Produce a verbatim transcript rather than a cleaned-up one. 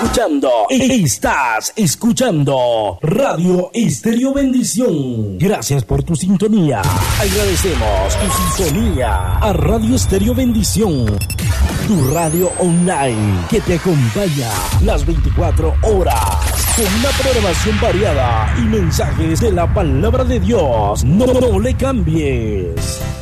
escuchando, estás escuchando Radio Estéreo Bendición. Gracias por tu sintonía. Agradecemos tu sintonía a Radio Estéreo Bendición, tu radio online que te acompaña las veinticuatro horas con una programación variada y mensajes de la palabra de Dios. No, no le cambies.